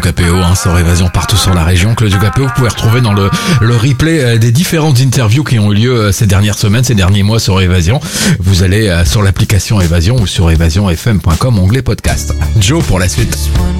Capéo, sur Évasion partout sur la région. Claudio Capéo, vous pouvez retrouver dans le replay des différentes interviews qui ont eu lieu ces dernières semaines, ces derniers mois sur Évasion. Vous allez sur l'application Évasion ou sur évasionfm.com, onglet podcast. Joe pour la suite.